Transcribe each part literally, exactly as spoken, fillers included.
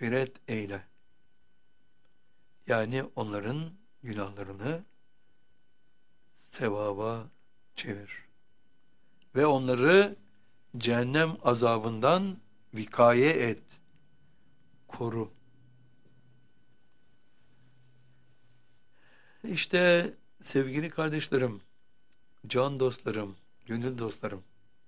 mağfiret eyle. Yani onların günahlarını sevaba çevir. Ve onları cehennem azabından vikaye et, koru. İşte sevgili kardeşlerim, can dostlarım, gönül dostlarım,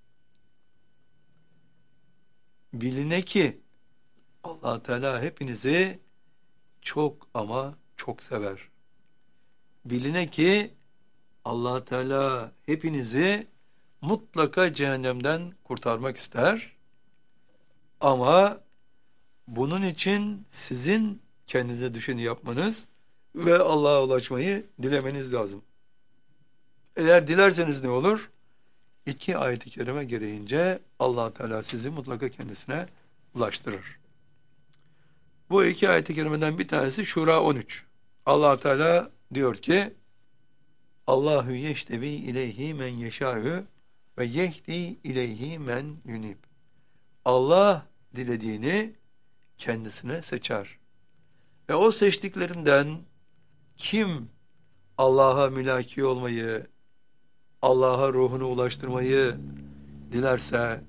biline ki Allah Teala hepinizi çok ama çok sever. Biline ki Allah Teala hepinizi mutlaka cehennemden kurtarmak ister. Ama bunun için sizin kendinize düşeni yapmanız ve Allah'a ulaşmayı dilemeniz lazım. Eğer dilerseniz ne olur? İki ayet-i kerime gereğince Allah Teala sizi mutlaka kendisine ulaştırır. Bu iki ayet-i kerimeden bir tanesi Şura on üç. Allah Teala diyor ki: Allahu yeştebi ileyhi men yeşâ'ü ve yehdi ileyhi men yunib. Allah dilediğini kendisine seçer. Ve o seçtiklerinden kim Allah'a mülaki olmayı, Allah'a ruhunu ulaştırmayı dilerse,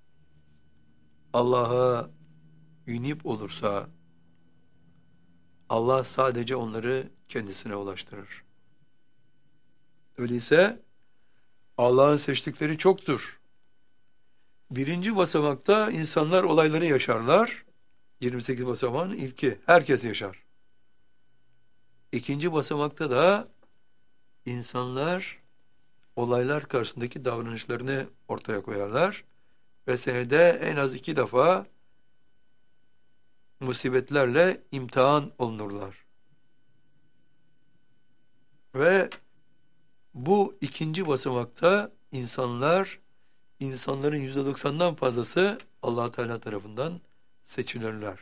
Allah'a yunib olursa, Allah sadece onları kendisine ulaştırır. Öyleyse Allah'ın seçtikleri çoktur. Birinci basamakta insanlar olayları yaşarlar. yirmi sekiz basamağın ilki. Herkes yaşar. İkinci basamakta da insanlar olaylar karşısındaki davranışlarını ortaya koyarlar. Ve senede en az iki defa musibetlerle imtihan olunurlar. Ve bu ikinci basamakta insanlar, insanların yüzde doksandan fazlası Allah Teala tarafından seçilirler.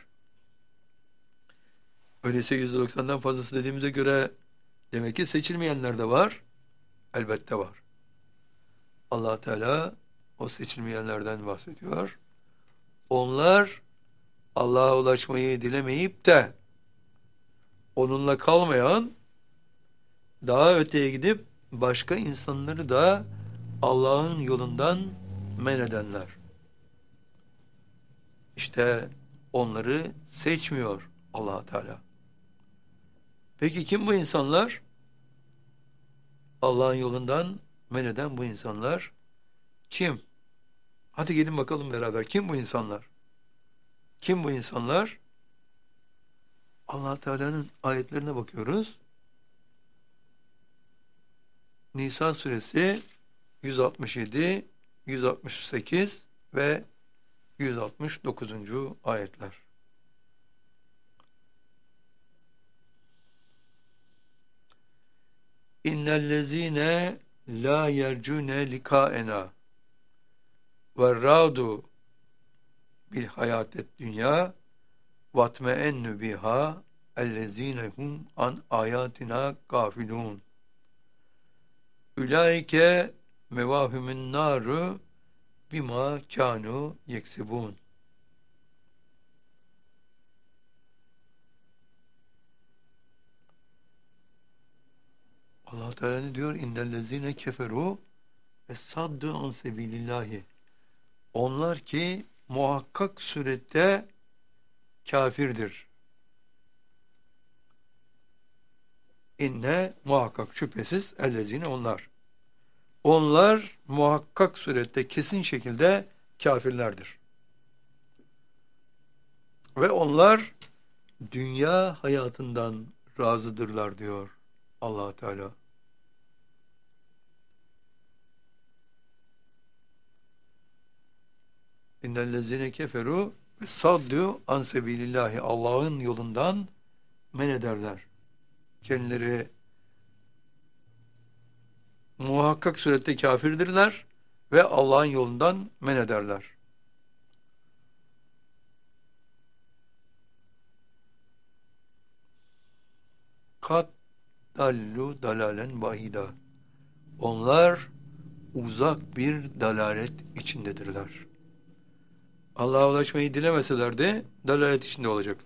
Öyleyse yüzde doksandan fazlası dediğimize göre demek ki seçilmeyenler de var. Elbette var. Allah Teala o seçilmeyenlerden bahsediyor. Onlar Allah'a ulaşmayı dilemeyip de onunla kalmayan, daha öteye gidip başka insanları da Allah'ın yolundan men edenler. İşte onları seçmiyor Allah Teala. Peki kim bu insanlar? Allah'ın yolundan men eden bu insanlar kim? Hadi gelin bakalım beraber. Kim bu insanlar? Kim bu insanlar? Allah Teala'nın ayetlerine bakıyoruz. Nisa suresi yüz altmış yedi, yüz altmış sekiz ve yüz altmış dokuzuncu ayetler. İnnellezîne la yercûne likâena ve râdu bil hayâtet dünya vatmeennü biha ellezîne hum an âyâtina gâfilûn. Ulaike mevâhümün nâru bima kânû yeksibûn. Allah Teala ne diyor? İnnellezîne keferû ve saddu an sebilillahi. Onlar ki muhakkak surette kafirdir. İnne muhakkak şüphesiz ellezine onlar. Onlar muhakkak surette kesin şekilde kafirlerdir. Ve onlar dünya hayatından razıdırlar diyor Allah Teala. İnnellezine keferu ve saddu an sebilillahi. Allah'ın yolundan men ederler. Kendileri muhakkak surette kafirdirler ve Allah'ın yolundan men ederler. Kat dallu dalalen bahida. Onlar uzak bir dalalet içindedirler. Allah'a ulaşmayı dilemeseler de dalalet içinde olacaklar.